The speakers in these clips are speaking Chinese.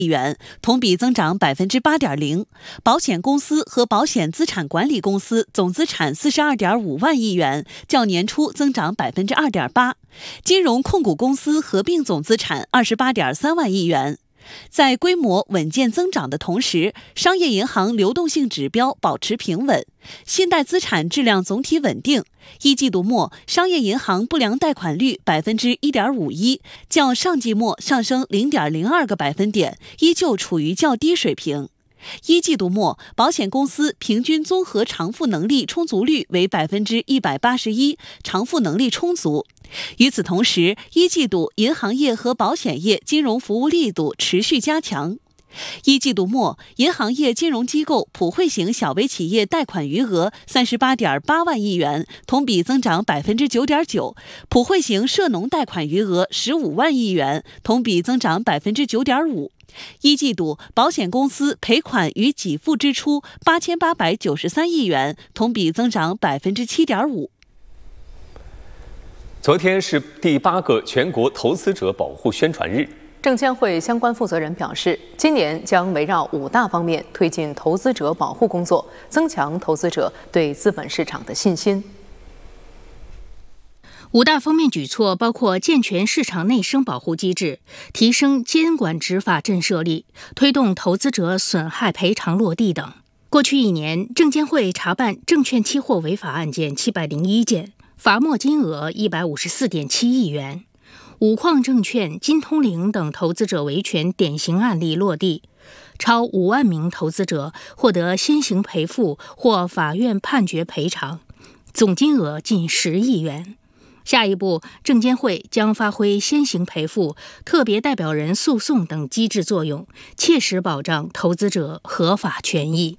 亿元，同比增长8.0%。保险公司和保险资产管理公司总资产42.5万亿元，较年初增长2.8%。金融控股公司合并总资产28.3万亿元。在规模稳健增长的同时，商业银行流动性指标保持平稳，信贷资产质量总体稳定。一季度末，商业银行不良贷款率1.51%，较上季末上升0.02个百分点，依旧处于较低水平。一季度末，保险公司平均综合偿付能力充足率为181%，偿付能力充足。与此同时，一季度银行业和保险业金融服务力度持续加强。一季度末，银行业金融机构普惠型小微企业贷款余额38.8万亿元，同比增长9.9%；普惠型涉农贷款余额15万亿元，同比增长9.5%。一季度，保险公司赔款与给付支出8893亿元，同比增长7.5%。 昨天是第8个全国投资者保护宣传日。 证监会相关负责人表示，今年将围绕5大方面推进投资者保护工作，增强投资者对资本市场的信心。 5大方面举措包括健全市场内生保护机制，提升监管执法震慑力，推动投资者损害赔偿落地等。过去1年，证监会查办证券期货违法案件701件，罚没金额154.7亿元。五矿证券、金通灵等投资者维权典型案例落地，超5万名投资者获得先行赔付或法院判决赔偿，总金额近10亿元。下一步，证监会将发挥先行赔付、特别代表人诉讼等机制作用，切实保障投资者合法权益。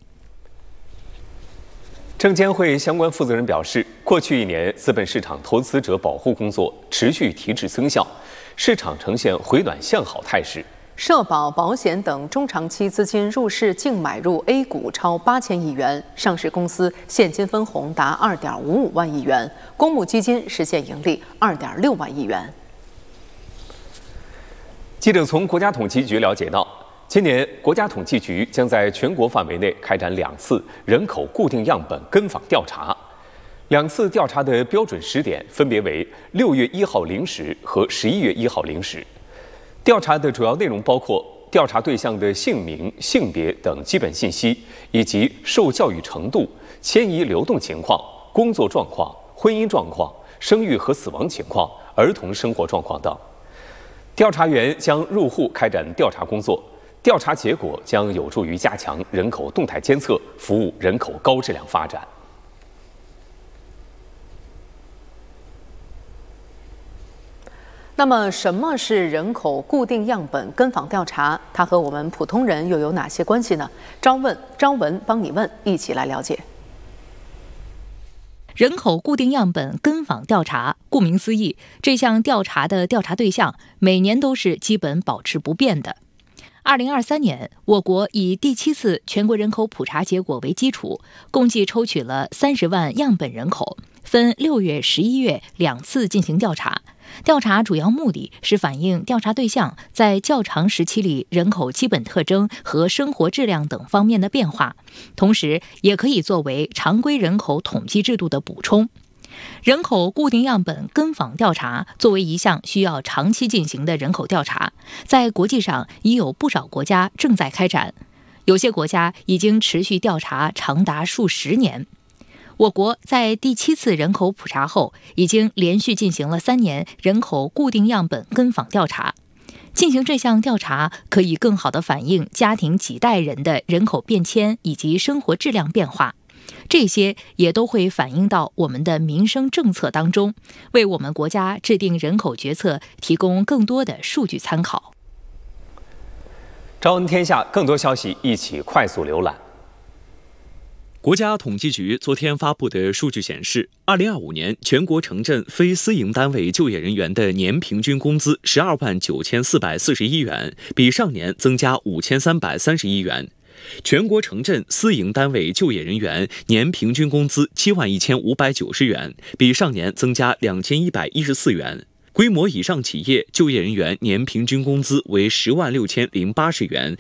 证监会相关负责人表示，过去1年，资本市场投资者保护工作持续提质增效，市场呈现回暖向好态势。 社保、保险等中长期资金入市净买入 A 股超8000亿元，上市公司现金分红达2.55万亿元，公募基金实现盈利2.6万亿元。 记者从国家统计局了解到，今年国家统计局将在全国范围内开展2次人口固定样本跟访调查，2次调查的标准时点分别为6月1号0时和11月1号0时。调查的主要内容包括调查对象的姓名、性别等基本信息，以及受教育程度、迁移流动情况、工作状况、婚姻状况、生育和死亡情况、儿童生活状况等。调查员将入户开展调查工作，调查结果将有助于加强人口动态监测，服务人口高质量发展。 那么，什么是人口固定样本跟访调查？它和我们普通人又有哪些关系呢？招文帮你问，一起来了解。 人口固定样本跟访调查，顾名思义，这项调查的调查对象每年都是基本保持不变的。2023年，我国以第7次全国人口普查结果为基础，共计抽取了30万样本人口，分6月、11月2次进行调查。调查主要目的是反映调查对象在较长时期里人口基本特征和生活质量等方面的变化，同时也可以作为常规人口统计制度的补充。人口固定样本跟访调查作为一项需要长期进行的人口调查，在国际上已有不少国家正在开展，有些国家已经持续调查长达数十年。我国在第7次人口普查后，已经连续进行了3年人口固定样本跟访调查。进行这项调查，可以更好地反映家庭几代人的人口变迁以及生活质量变化。这些也都会反映到我们的民生政策当中，为我们国家制定人口决策提供更多的数据参考。 朝闻天下，更多消息一起快速浏览。 国家统计局昨天发布的数据显示，2025年全国城镇非私营单位就业人员的年平均工资129441元，比上年增加5331元。全国城镇私营单位就业人员年平均工资71590元，比上年增加2114元。规模以上企业就业人员年平均工资为106080元，